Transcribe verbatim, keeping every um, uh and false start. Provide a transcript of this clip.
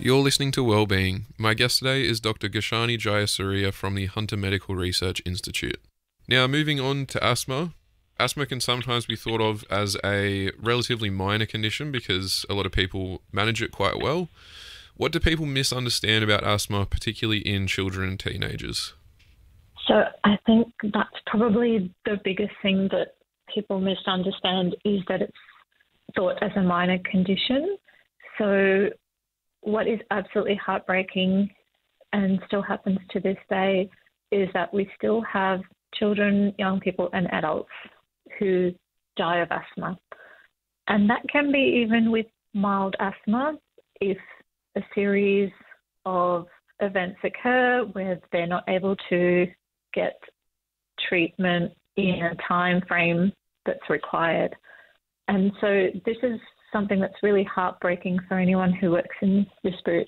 You're listening to Wellbeing. My guest today is Doctor Gashani Jayasuriya from the Hunter Medical Research Institute. Now, moving on to asthma. Asthma can sometimes be thought of as a relatively minor condition because a lot of people manage it quite well. What do people misunderstand about asthma, particularly in children and teenagers? So I think that's probably the biggest thing that people misunderstand is that it's thought as a minor condition. So what is absolutely heartbreaking and still happens to this day is that we still have children, young people and adults who die of asthma. And that can be even with mild asthma if a series of events occur where they're not able to get treatment in a time frame that's required. And so this is something that's really heartbreaking for anyone who works in respiratory